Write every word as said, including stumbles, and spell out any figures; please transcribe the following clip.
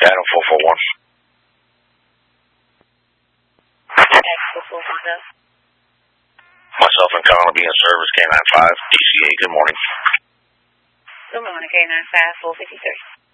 Adam four four one. four four one. Myself and Connor be in service, K nine five, D C A, good morning. Good morning, K nine five, four fifty-three.